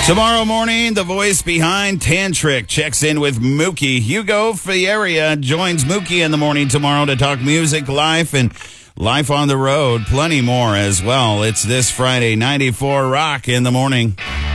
Tomorrow morning, the voice behind Tantric checks in with Mookie. Hugo Fieria joins Mookie in the morning tomorrow to talk music, life, and life on the road. Plenty more as well. It's this Friday, 94 Rock in the morning.